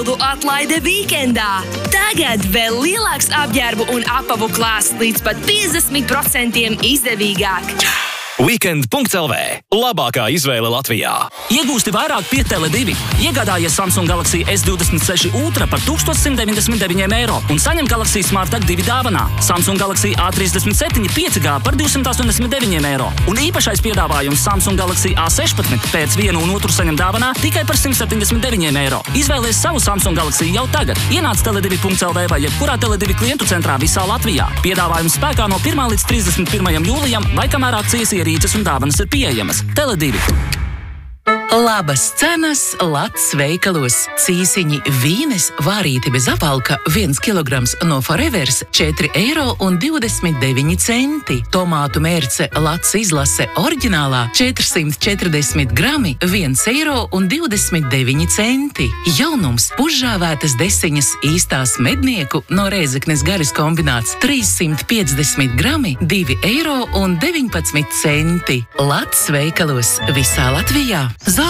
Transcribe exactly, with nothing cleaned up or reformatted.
Atlaide vīkendā. Tagad vēl lielāks apģērbu un apavu klāsts līdz pat piecdesmit procentiem izdevīgāk. Weekend punkts L V. Labākā izvēle Latvijā. Iegūsti vairāk pie Tele divi. Iegādājies Samsung Galaxy S divdesmit seši Ultra par tūkstoš simt deviņdesmit deviņiem eiro un saņem Galaxy Smartag divi dāvanā. Samsung Galaxy A trīsdesmit septiņi pieci G par divsimt astoņdesmit deviņiem eiro. Un īpašais piedāvājums Samsung Galaxy A sešpadsmit pēc vienu un otru saņem dāvanā tikai par simt septiņdesmit deviņiem eiro. Izvēlies savu Samsung Galaxy jau tagad. Ienāc Tele divi punkts L V vai jebkurā Tele divi klientu centrā visā Latvijā. Piedāvājums spēkā no pirmā līdz trīsdesmit pirmajam jūlijam vai kamēr akcijas ierīces un dāvanas ir pieejamas. Tele divi. Labas cenas Lats veikalos. Cīsiņi vīnes vārīti bez apalka viens kilograms no Forevers četri eiro un divdesmit deviņi centi. Tomātu mērce Lats izlase oriģinālā četrsimt četrdesmit grami viens eiro un divdesmit deviņi centi. Jaunums pužžāvētas desiņas īstās mednieku no Rēzeknes garis kombināts trīssimt piecdesmit grami divi eiro un deviņpadsmit centi. Lats veikalos visā Latvijā.